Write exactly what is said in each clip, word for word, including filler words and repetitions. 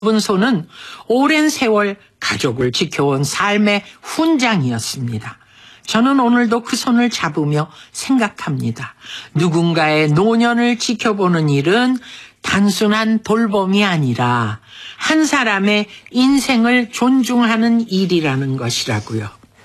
분소는 오랜 세월 가족을 지켜온 삶의 훈장이었습니다. 저는 오늘도 그 손을 잡으며 생각합니다. 누군가의 노년을 지켜보는 일은 단순한 돌봄이 아니라 한 사람의 인생을 존중하는 일이라는 것이라고요.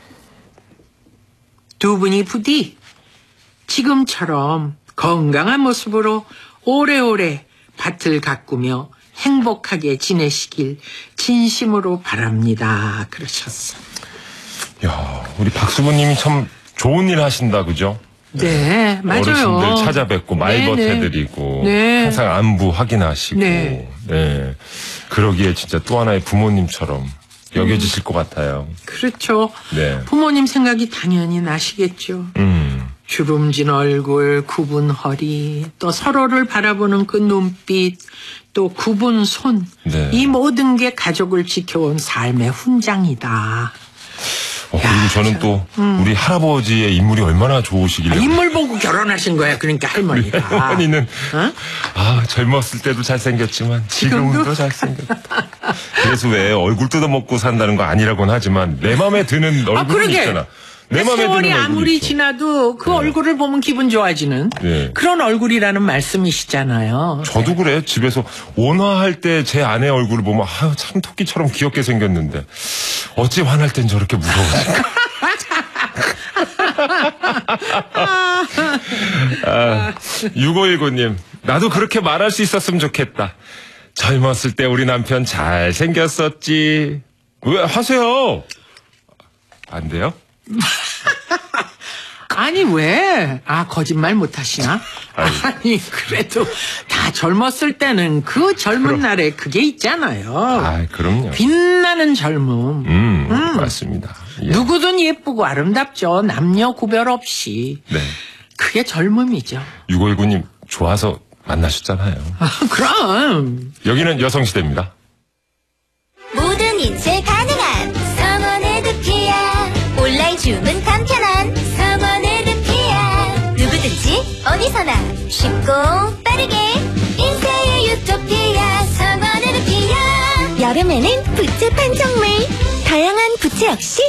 두 분이 부디 지금처럼 건강한 모습으로 오래오래 밭을 가꾸며 행복하게 지내시길 진심으로 바랍니다. 그러셨어. 야, 우리 박수부님이 참 좋은 일 하신다, 그죠? 네, 맞아요. 어르신들 찾아뵙고 말벗 해드리고 네. 항상 안부 확인하시고 네. 네. 그러기에 진짜 또 하나의 부모님처럼 여겨지실 음. 것 같아요. 그렇죠. 네. 부모님 생각이 당연히 나시겠죠. 음. 주름진 얼굴, 굽은 허리, 또 서로를 바라보는 그 눈빛, 또 굽은 손. 네. 이 모든 게 가족을 지켜온 삶의 훈장이다. 어, 그리고 야, 저는 참. 또 음. 우리 할아버지의 인물이 얼마나 좋으시길래. 아, 인물 보고 결혼하신 거야. 그러니까 할머니가. 할머니는 어? 아, 젊었을 때도 잘생겼지만 지금도, 지금도? 잘생겼다. 그래서 왜 얼굴 뜯어먹고 산다는 거 아니라고는 하지만 내 맘에 드는 얼굴이 아, 그러게. 있잖아. 내 맘에 세월이 드는 아무리 얼굴이 있어. 지나도 그 네. 얼굴을 보면 기분 좋아지는 네. 그런 얼굴이라는 말씀이시잖아요. 저도 그래. 집에서 온화할 때 제 아내 얼굴을 보면 아유 참 토끼처럼 귀엽게 생겼는데 어찌 화날 땐 저렇게 무서워질까. 아, 육오일구 님 나도 그렇게 말할 수 있었으면 좋겠다. 젊었을 때 우리 남편 잘생겼었지. 왜 하세요? 안 돼요? 아니 왜? 아 거짓말 못하시나? 아니. 아니 그래도 다 젊었을 때는 그 젊은 그럼. 날에 그게 있잖아요. 아, 그럼요. 빛나는 젊음. 음, 음. 맞습니다. 예. 누구든 예쁘고 아름답죠. 남녀 구별 없이. 네. 그게 젊음이죠. 육오일구 님 좋아서 만나셨잖아요. 아, 그럼. 여기는 여성시대입니다. 모든 인쇄 가능한 서머네드피아. 온라인 주문 간편한 서머네드피아. 누구든지 어디서나 쉽고 빠르게 인쇄의 유토피아 서머네드피아. 여름에는 부채 판촉물. 다양한 부채 역시